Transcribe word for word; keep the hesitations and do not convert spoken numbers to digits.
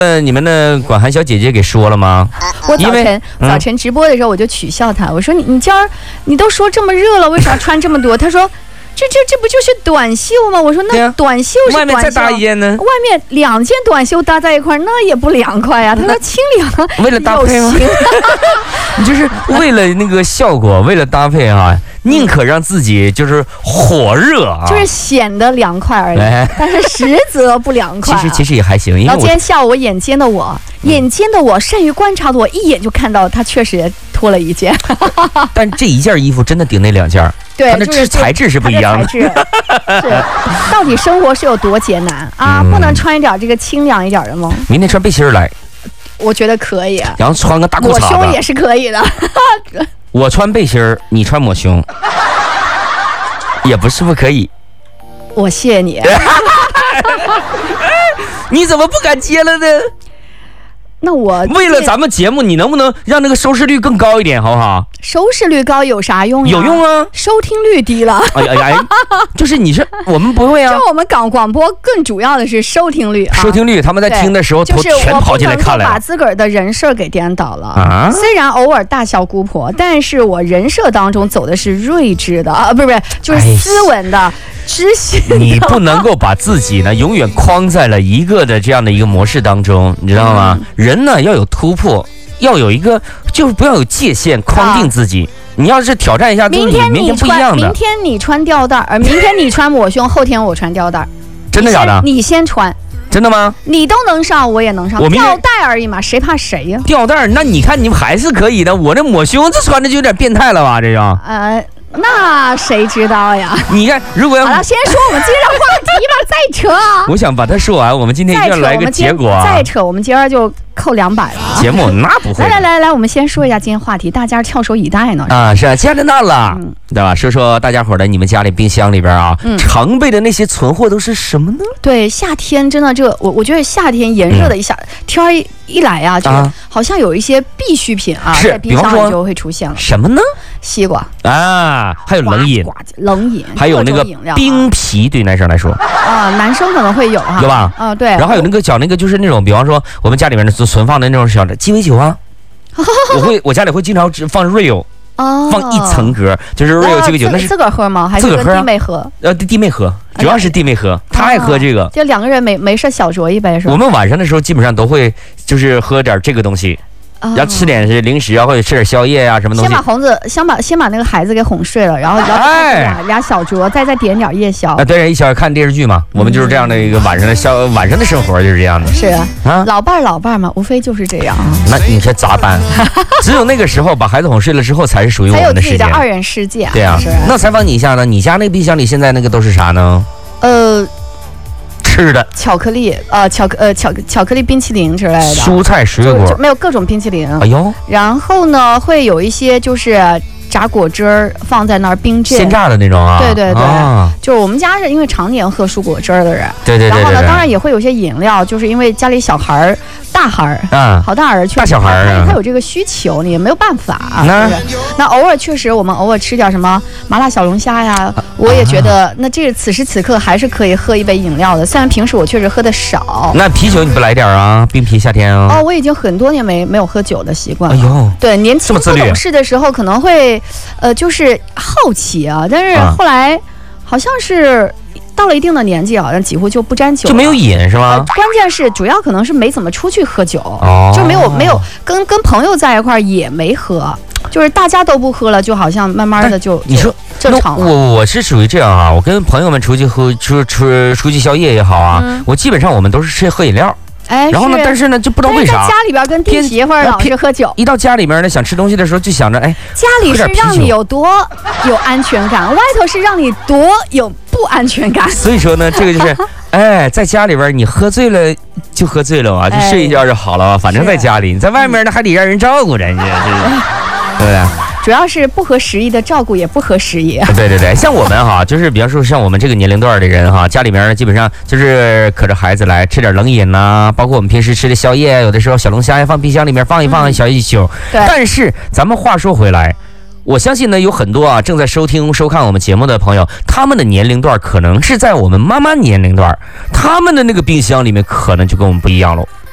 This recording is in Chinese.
呃，你们的管涵小姐姐给说了吗？ 我早晨、 嗯、 早晨直播的时候我就取笑她，我说你你今儿你都说这么热了，为啥穿这么多？她说这这这不就是短袖吗？我说那短袖是短袖， 外面再搭一件呢？ 外面两件短袖搭在一块，那也不凉快呀、啊。她说清凉， 为了搭配吗？你就是为了那个效果，为了搭配啊。宁可让自己就是火热啊， 就是显得凉快而已，哎、但是实则不凉快、啊。 其实其实也还行，因为然后今天下午我眼尖的我，嗯、眼尖的我善于观察的我，一眼就看到他确实脱了一件。 但这一件衣服真的顶那两件， 对， 它的质材质是不一样的。 是，到底生活是有多艰难啊？嗯、不能穿一点这个清凉一点的吗？ 明天穿背心儿来， 我觉得可以。 然后穿个大裤衩子， 抹胸也是可以的。 我穿背心儿，你穿抹胸，也不是不可以。 我谢谢你。 你怎么不敢接了呢？ 那我为了咱们节目，你能不能让那个收视率更高一点，好不好？ 收视率高有啥用呀？ 有用啊！ 收听率低了。 哎呀呀，就是你是我们不会啊。 就我们港广播更主要的是收听率、啊。 收听率，他们在听的时候都全跑进来看了。 就是我不能够把自个儿的人设给颠倒了啊！虽然偶尔大笑姑婆，但是我人设当中走的是睿智的啊，不是不是，就是斯文的。哎知心， 你不能够把自己呢永远框在了一个的这样的一个模式当中，你知道吗？嗯、人呢要有突破，要有一个，就是不要有界限框定自己。啊、你要是挑战一下自己， 明天你不一样的。 明天你穿吊带儿，明天你穿抹胸，后天我穿吊带儿。 真的假的？ 你先穿。 真的吗？ 你都能上，我也能上。吊带而已嘛，谁怕谁呀？ 吊带，那你看你们还是可以的。我这抹胸，这穿着就有点变态了吧？这个。 呃。那谁知道呀？ 你看，如果要好了，先说我们今天的话题吧，再扯。 我想把它说完，我们今天一定要来个结果啊！ 再扯，我们今儿就扣两百了。 节目那不会。 来来来来，我们先说一下今天话题，大家翘首以待呢。 啊，是啊，家里那了，嗯、对吧？说说大家伙的，你们家里冰箱里边啊，嗯、常备的那些存货都是什么呢？ 对，夏天真的这个，我我觉得夏天炎热的一下、嗯、天儿一来呀、啊，就好像有一些必需品啊， 是在冰箱里就会出现了。 什么呢？ 西瓜啊，还有冷饮， 冷饮， 还有那个冰啤，对男生来说啊，男生可能会有哈， 有吧？ 啊，对。 然后还有那个小那个，就是那种，比方说我们家里面的存放的那种小的鸡尾酒啊，我会我家里会经常放 Real。哦，放一层格，就是 Real 鸡尾酒，那是自个儿喝吗？还是跟弟妹喝？ 呃，弟妹喝，主要是弟妹喝，她爱喝这个。 就两个人没没事小酌一杯是吧？ 我们晚上的时候基本上都会就是喝点这个东西。然后吃点是零食啊，或者吃点宵夜啊，什么东西。 先把红子，先把先把那个孩子给哄睡了，然后然后俩俩小酌，再再点点夜宵。 啊，对，一小看电视剧嘛，我们就是这样的一个晚上的宵晚上的生活就是这样的。 是啊，老伴儿老伴儿嘛，无非就是这样。 那你说咋办？只有那个时候把孩子哄睡了之后，才是属于我们的时间。 才有自己的二人世界。 对啊。那采访你一下呢，你家那个冰箱里现在那个都是啥呢？ 呃。 吃的巧克力，呃，巧克呃巧巧克力冰淇淋之类的， 蔬菜水果就就没有各种冰淇淋。 哎呦， 然后呢，会有一些就是榨果汁儿放在那儿冰镇， 鲜榨的那种啊。 对对对， 啊、 就是我们家是因为常年喝蔬果汁儿的人， 对对 对, 对, 对。 然后呢，当然也会有些饮料，就是因为家里小孩儿。大孩儿啊， 好大儿， 大小孩儿啊， 他有这个需求，你也没有办法啊。那那偶尔确实，我们偶尔吃点什么麻辣小龙虾呀，啊、我也觉得，那这此时此刻还是可以喝一杯饮料的。虽然平时我确实喝的少。 那啤酒你不来点啊？冰啤夏天啊。 哦，我已经很多年没没有喝酒的习惯了。 哎呦， 对，年轻不懂事的时候可能会，呃，就是好奇啊，但是后来好像是。到了一定的年纪，好像几乎就不沾酒了， 就没有瘾是吗？ 呃、关键是主要可能是没怎么出去喝酒，哦、就没有没有跟跟朋友在一块儿也没喝，就是大家都不喝了，就好像慢慢的就你说正常了。 我我是属于这样啊，我跟朋友们出去喝出出出去宵夜也好啊，嗯、我基本上我们都是吃喝饮料。 哎， 然后呢？但是呢，就不知道为啥， 在家里边跟弟媳妇老是喝酒。 一到家里边呢，想吃东西的时候就想着，哎， 家里是让你有多有安全感，外头是让你多有不安全感。 所以说呢，这个就是，哎，在家里边你喝醉了就喝醉了啊，就睡一觉就好了吧。反正在家里，你在外面呢还得让人照顾着你，对不对？ 主要是不合时宜的照顾也不合时宜。 对对对，像我们哈，就是比方说像我们这个年龄段的人哈，家里面基本上就是可着孩子来吃点冷饮呐、啊，包括我们平时吃的宵夜，有的时候小龙虾呀放冰箱里面放一放，嗯、小一宿。 对。 但是咱们话说回来，我相信呢，有很多啊正在收听收看我们节目的朋友，他们的年龄段可能是在我们妈妈年龄段，他们的那个冰箱里面可能就跟我们不一样了。